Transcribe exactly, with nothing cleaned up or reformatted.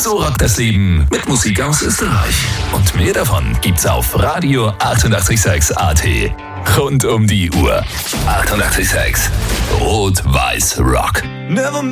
So rockt das Leben mit Musik aus Österreich. Und mehr davon gibt's auf Radio achtundachtzig Komma sechs A T. Rund um die Uhr. achtundachtzig Komma sechs Rot-Weiß Rock. Never